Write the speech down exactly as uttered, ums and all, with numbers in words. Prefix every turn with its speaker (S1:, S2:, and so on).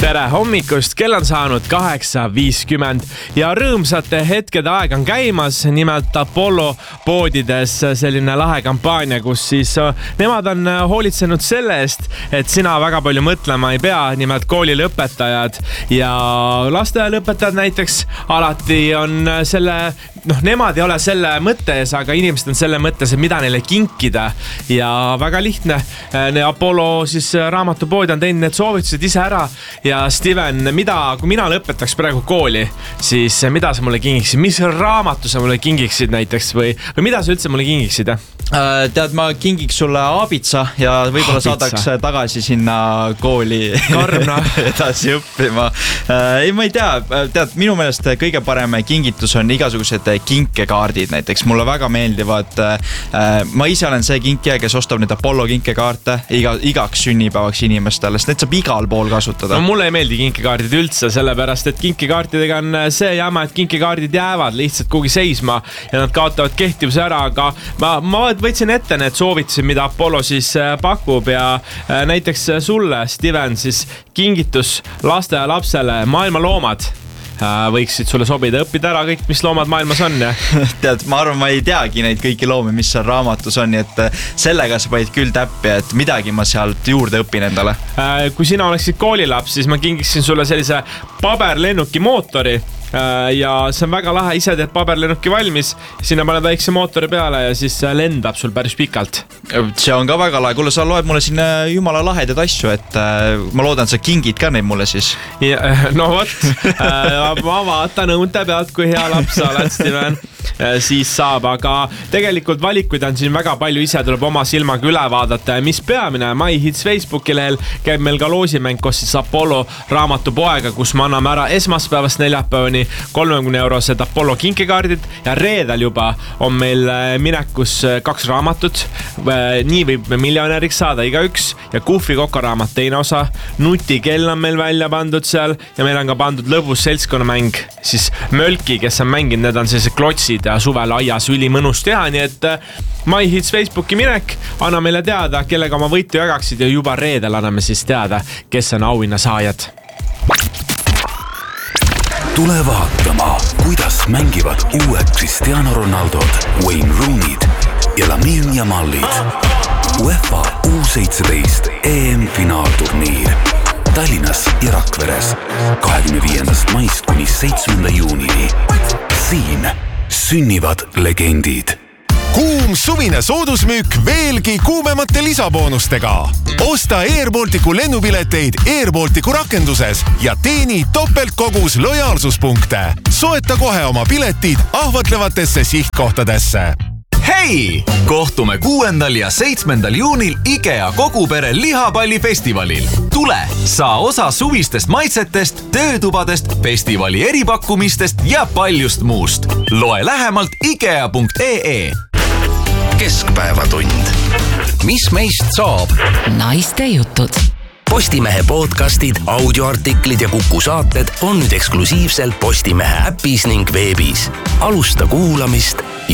S1: tere hommikust, kell on saanud kaheksa viiskümmend ja rõõmsate hetkede aeg on käimas. Nimelt Apollo poodides selline lahe kampaania, kus siis nemad on hoolitsenud selle eest, et sina väga palju mõtlema ei pea. Nimelt koolilõpetajad ja lasteaialõpetajad näiteks alati on selle, noh, nemad ei ole selle mõttes, aga inimesed on selle mõttes, et mida neile kinkida. Ja väga lihtne. Apollo siis raamatupood on teinud need soovitused ise ära. Ja Steven, mida, kui mina lõpetaks praegu kooli, siis mida sa mulle kingiksid? Mis raamatu sa mulle kingiksid näiteks või, või mida sa üldse mulle kingiksid?
S2: Äh, tead, ma kingiks sulle aabitsa ja võib-olla saadaks tagasi sinna kooli
S1: Karna.
S2: edasi õppima. Äh, ei, ma ei tea, tead, minu meelest kõige parem kingitus on igasugused kinkekaardid näiteks. Mulle väga meeldivad. Äh, ma ise olen see kinkija, kes ostab nüüd Apollo kinkekaarte iga, igaks sünnipäevaks inimestele, sest need saab igal pool kasutada.
S1: No, mulle ei meeldi kinkekaardid üldse, sellepärast et kinkekaartidega on see jama, et kinkekaardid jäävad lihtsalt kuhugi seisma ja nad kaotavad kehtivuse ära, aga ma, ma võtsin ette need soovitused, mida Apollo siis pakub ja näiteks sulle, Steven, siis kingitus laste ja lapsele maailma loomad võiksid sulle sobida, õppida ära kõik, mis loomad maailmas on. Ja?
S2: Tead, ma arvan, ma ei teagi neid kõiki loomi, mis seal raamatus on, nii et sellega sa panid küll täppi, et midagi ma sealt juurde õpin endale.
S1: Kui sina oleksid koolilaps, siis ma kingiksin sulle sellise paberlennuki mootori ja see on väga lahe, ise teed paberlennuki valmis, sinna paned väikse mootori peale ja siis lendab sul päris pikalt.
S2: See on ka väga lahe, kuule, sa loed mulle sinna jumala lahedaid asju, et ma loodan, sa kingid ka neid mulle siis.
S1: Ja, no vot, ma vaatan õunte pealt, kui hea laps sa oled, Steven, siis saab, aga tegelikult valikuid on siin väga palju, ise tuleb oma silmaga üle vaadata ja mis peamine, MyHits Facebooki lehel käib meil ka loosimäng koos siis Apollo raamatupoega, kus me anname ära esmaspäevast neljapäevani kolmekümne eurosed Apollo kinkekaardid ja reedel juba on meil minekus kaks raamatut. Nii võib miljonäriks saada igaüks ja Kuhvi kokaraamat teine osa. Nutikell on meil välja pandud seal ja meil on ka pandud lõbus seltskonnamäng siis Mölki, kes on mänginud, need on sellised klotsid ja suvel aias ülimõnus teha, nii et MyHits Facebooki minek, anna meile teada, kellega oma võitu jagaksid ja juba reedel anname siis teada, kes on auhinna saajad.
S3: Tule vaatama, kuidas mängivad uued Cristiano Ronaldod, Wayne Rooney'd ja Lamine Yamalid. UEFA U seitseteist E M-finaalturniir Tallinnas ja Rakveres kahekümne viiendast maist kuni seitsmenda juunini. Siin sünnivad legendid.
S4: Kuum suvine soodusmüük veelgi kuumemate lisaboonustega. Osta Air Balticu lennupileteid Air Balticu rakenduses ja teeni topeltkogus lojaalsuspunkte. Soeta kohe oma piletid ahvatlevatesse sihtkohtadesse.
S5: Hei! Kohtume kuuendal ja seitsmendal juunil IKEA kogupere lihapallifestivalil. Tule, saa osa suvistest maitsetest, töötubadest, festivali eripakkumistest ja paljust muust. Loe lähemalt ikea punkt ee.
S3: Keskpäevatund. Mis meist saab?
S6: Naiste jutud.
S3: Postimehe podcastid, audioartiklid ja Kuku saated on nüüd eksklusiivselt Postimehe äpis ning veebis. Alusta kuulamist